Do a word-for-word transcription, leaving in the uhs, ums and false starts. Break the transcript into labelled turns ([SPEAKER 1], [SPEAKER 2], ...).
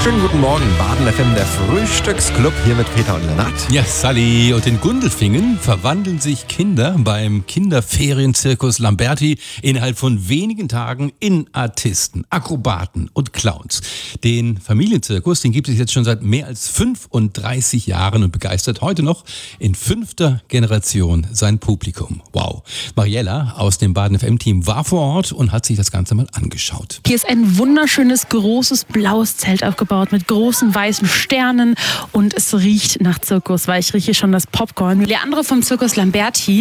[SPEAKER 1] Schönen guten Morgen, Baden F M, der Frühstücksclub hier mit Peter und Lennart.
[SPEAKER 2] Ja, Sally, und in Gundelfingen verwandeln sich Kinder beim Kinderferienzirkus Lamberti innerhalb von wenigen Tagen in Artisten, Akrobaten und Clowns. Den Familienzirkus, den gibt es jetzt schon seit mehr als fünfunddreißig Jahren und begeistert heute noch in fünfter Generation sein Publikum. Wow. Mariella aus dem Baden F M-Team war vor Ort und hat sich das Ganze mal angeschaut.
[SPEAKER 3] Hier ist ein wunderschönes, großes, blaues Zelt aufgebaut mit großen weißen Sternen und es riecht nach Zirkus, weil ich rieche schon das Popcorn. Leandro vom Zirkus Lamberti.